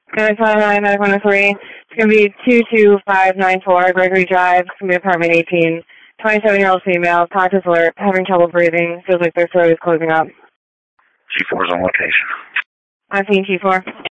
Medic 103. It's going to be 22594 Gregory Drive. It's going to be apartment 18. 27-year-old female, conscious alert, having trouble breathing, feels like their throat is closing up. G4 is on location. I've seen G4.